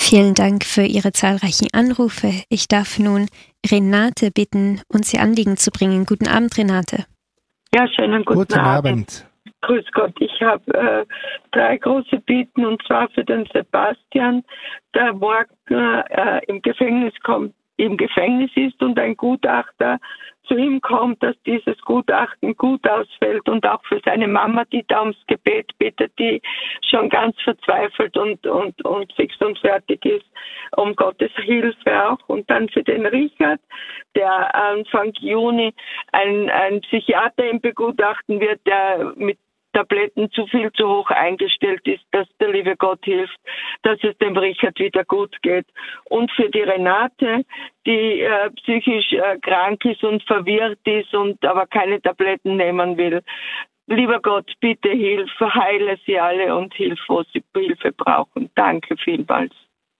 Vielen Dank für Ihre zahlreichen Anrufe. Ich darf nun Renate bitten, uns ihr Anliegen zu bringen. Guten Abend, Renate. Ja, schönen guten Abend. Grüß Gott, ich habe 3 große Bitten, und zwar für den Sebastian, der morgen im Gefängnis ist und ein Gutachter zu ihm kommt, dass dieses Gutachten gut ausfällt, und auch für seine Mama, die da ums Gebet bittet, die schon ganz verzweifelt und fix und fertig ist, um Gottes Hilfe auch. Und dann für den Richard, der Anfang Juni ein Psychiater ihm begutachten wird, der mit Tabletten zu viel zu hoch eingestellt ist, dass der liebe Gott hilft, dass es dem Richard wieder gut geht. Und für die Renate, die psychisch krank ist und verwirrt ist und aber keine Tabletten nehmen will. Lieber Gott, bitte hilf, heile sie alle und hilf, wo sie Hilfe brauchen. Danke vielmals.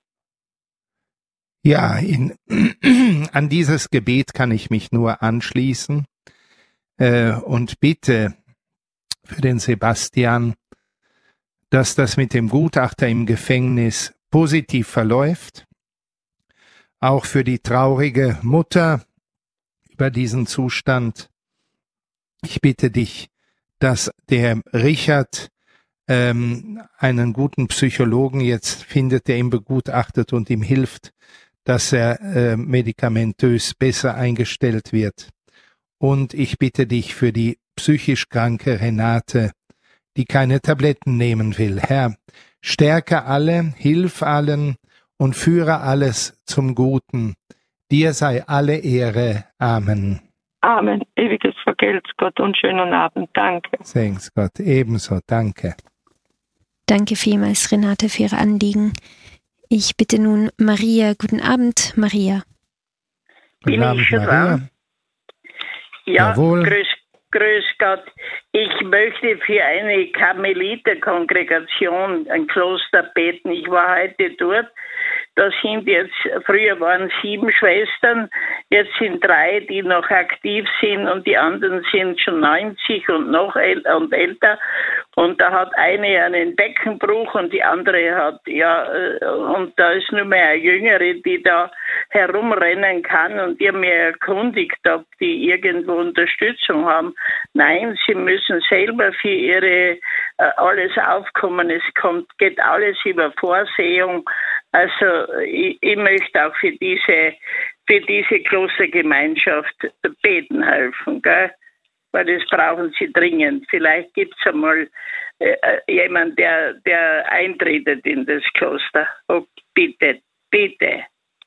Ja, an dieses Gebet kann ich mich nur anschließen und bitte für den Sebastian, dass das mit dem Gutachter im Gefängnis positiv verläuft. Auch für die traurige Mutter über diesen Zustand. Ich bitte dich, dass der Richard einen guten Psychologen jetzt findet, der ihn begutachtet und ihm hilft, dass er medikamentös besser eingestellt wird. Und ich bitte dich für die psychisch kranke Renate, die keine Tabletten nehmen will. Herr, stärke alle, hilf allen und führe alles zum Guten. Dir sei alle Ehre. Amen. Amen. Ewiges Vergelt's Gott und schönen Abend. Danke. Segen's Gott. Ebenso. Danke. Danke vielmals, Renate, für Ihre Anliegen. Ich bitte nun Maria. Guten Abend, Maria. Guten Abend, Maria. Ja, Jawohl. Grüß Gott. Ich möchte für eine Karmeliterkongregation, ein Kloster beten. Ich war heute dort. Da sind jetzt, früher waren 7 Schwestern, jetzt sind 3, die noch aktiv sind, und die anderen sind schon 90 und noch älter. Und da hat eine einen Beckenbruch und die andere hat, und da ist nur mehr eine Jüngere, die da herumrennen kann, und die haben mir erkundigt, ob die irgendwo Unterstützung haben. Nein, sie müssen selber für ihre alles aufkommen. Geht alles über Vorsehung. Also ich möchte auch für diese Klostergemeinschaft beten helfen, gell? Weil das brauchen sie dringend. Vielleicht gibt es einmal jemand, der eintretet in das Kloster. Oh, bitte, bitte.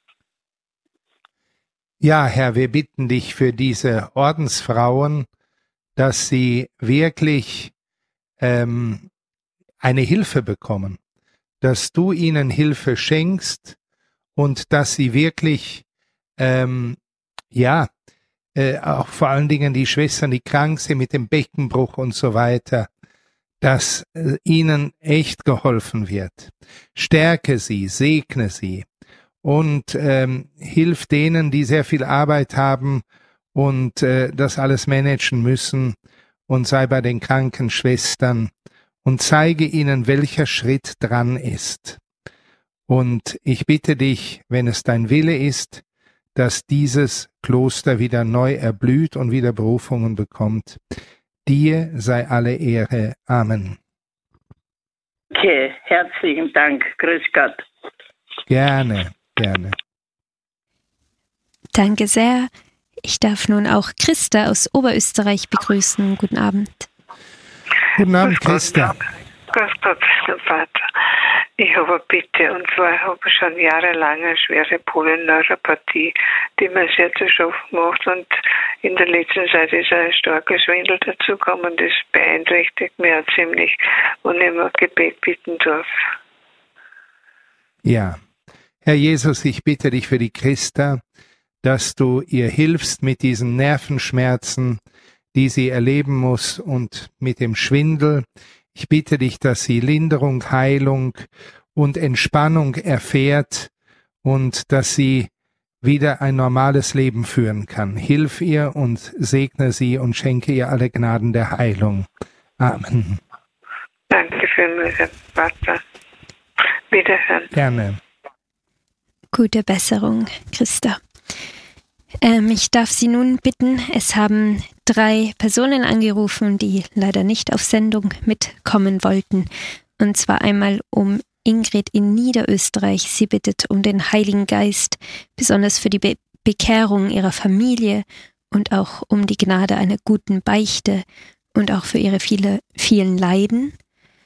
Ja, Herr, wir bitten dich für diese Ordensfrauen, dass sie wirklich eine Hilfe bekommen, dass du ihnen Hilfe schenkst und dass sie wirklich, auch vor allen Dingen die Schwestern, die krank sind mit dem Beckenbruch und so weiter, dass ihnen echt geholfen wird. Stärke sie, segne sie und hilf denen, die sehr viel Arbeit haben und das alles managen müssen, und sei bei den kranken Schwestern und zeige ihnen, welcher Schritt dran ist. Und ich bitte dich, wenn es dein Wille ist, dass dieses Kloster wieder neu erblüht und wieder Berufungen bekommt. Dir sei alle Ehre. Amen. Okay, herzlichen Dank. Grüß Gott. Gerne, gerne. Danke sehr. Ich darf nun auch Christa aus Oberösterreich begrüßen. Guten Abend. Guten Abend, Christa. Grüß Gott, Herr Vater. Ich habe eine Bitte, und zwar habe ich schon jahrelang eine schwere Polyneuropathie, die mir sehr zu schaffen macht, und in der letzten Zeit ist ein starker Schwindel dazugekommen. Das beeinträchtigt mich auch ziemlich, und ich mir Gebet bitten darf. Ja, Herr Jesus, ich bitte dich für die Christa, dass du ihr hilfst mit diesen Nervenschmerzen, die sie erleben muss, und mit dem Schwindel. Ich bitte dich, dass sie Linderung, Heilung und Entspannung erfährt und dass sie wieder ein normales Leben führen kann. Hilf ihr und segne sie und schenke ihr alle Gnaden der Heilung. Amen. Danke für mich, Herr Vater. Wiederhören. Gerne. Gute Besserung, Christa. Ich darf Sie nun bitten, es haben 3 Personen angerufen, die leider nicht auf Sendung mitkommen wollten. Und zwar einmal um Ingrid in Niederösterreich. Sie bittet um den Heiligen Geist, besonders für die Bekehrung ihrer Familie und auch um die Gnade einer guten Beichte und auch für ihre vielen Leiden.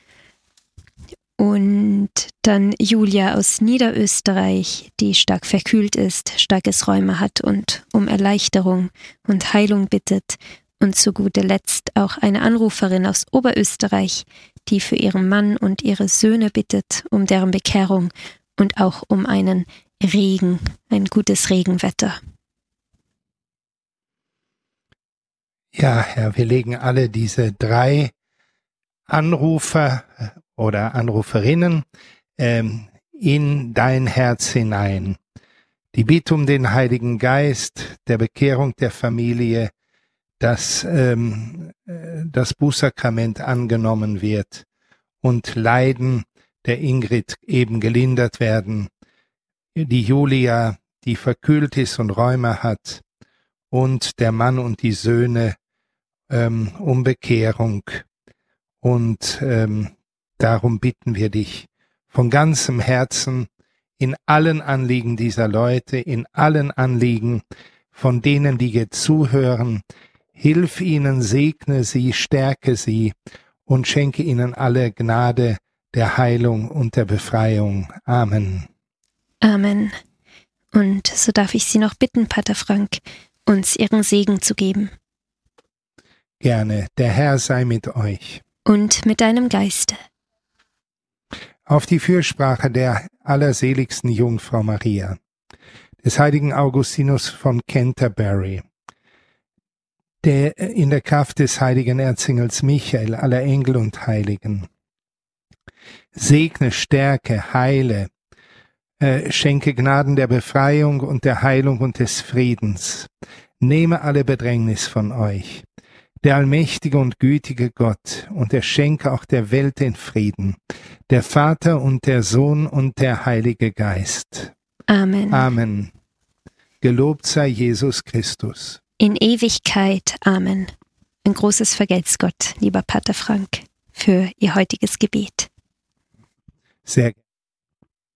Und dann Julia aus Niederösterreich, die stark verkühlt ist, starkes Rheuma hat und um Erleichterung und Heilung bittet. Und zu guter Letzt auch eine Anruferin aus Oberösterreich, die für ihren Mann und ihre Söhne bittet, um deren Bekehrung und auch um einen Regen, ein gutes Regenwetter. Ja, Herr, wir legen alle diese 3 Anrufer oder Anruferinnen in dein Herz hinein. Die Bitte um den Heiligen Geist, der Bekehrung der Familie, dass das Bußsakrament angenommen wird und Leiden der Ingrid eben gelindert werden. Die Julia, die verkühlt ist und Rheuma hat, und der Mann und die Söhne um Bekehrung. Und darum bitten wir dich von ganzem Herzen in allen Anliegen dieser Leute, in allen Anliegen von denen, die jetzt zuhören. Hilf ihnen, segne sie, stärke sie und schenke ihnen alle Gnade der Heilung und der Befreiung. Amen. Amen. Und so darf ich Sie noch bitten, Pater Frank, uns Ihren Segen zu geben. Gerne. Der Herr sei mit euch. Und mit deinem Geiste. Auf die Fürsprache der allerseligsten Jungfrau Maria, des heiligen Augustinus von Canterbury, der in der Kraft des heiligen Erzengels Michael, aller Engel und Heiligen, segne, stärke, heile, schenke Gnaden der Befreiung und der Heilung und des Friedens, nehme alle Bedrängnis von euch, der allmächtige und gütige Gott, und er schenke auch der Welt den Frieden, der Vater und der Sohn und der Heilige Geist. Amen. Amen. Gelobt sei Jesus Christus. In Ewigkeit. Amen. Ein großes Vergelt's Gott, lieber Pater Frank, für Ihr heutiges Gebet. Sehr gerne.